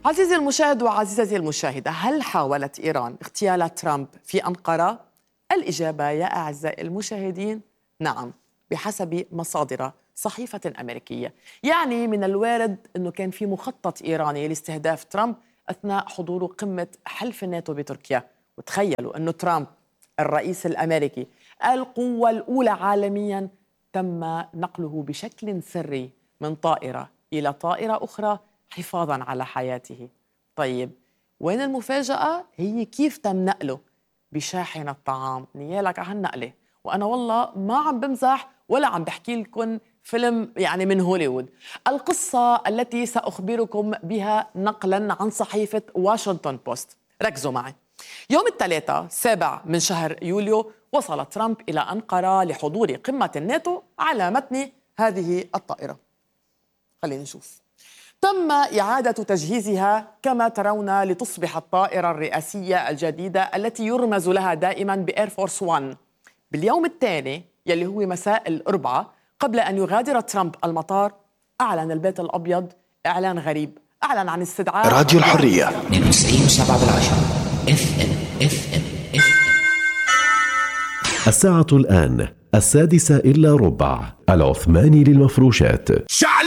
عزيزي المشاهد وعزيزتي المشاهدة، هل حاولت إيران اغتيال ترامب في أنقرة؟ الإجابة يا أعزائي المشاهدين نعم، بحسب مصادر صحيفة أمريكية. يعني من الوارد أنه كان في مخطط إيراني لاستهداف ترامب أثناء حضور قمة حلف الناتو بتركيا. وتخيلوا أنه ترامب الرئيس الأمريكي القوة الأولى عالميا تم نقله بشكل سري من طائرة إلى طائرة أخرى حفاظاً على حياته. طيب وين المفاجأة؟ هي كيف تم نقله بشاحنة طعام نيالك على هالنقلة. وأنا والله ما عم بمزح ولا عم بحكي لكم فيلم يعني من هوليوود. القصة التي سأخبركم بها نقلاً عن صحيفة واشنطن بوست. ركزوا معي. يوم الثلاثاء 7 من شهر يوليو وصل ترامب إلى أنقرة لحضور قمة الناتو على متن هذه الطائرة. خلينا نشوف. تم إعادة تجهيزها كما ترون لتصبح الطائرة الرئاسية الجديدة التي يرمز لها دائما بإير فورس 1. باليوم الثاني يلي هو مساء الأربعاء قبل أن يغادر ترامب المطار، أعلن البيت الأبيض إعلان غريب. أعلن عن استدعاء راديو الحرية 92.7 FM. الساعة الآن 6:06 العثماني للمفروشات. شعل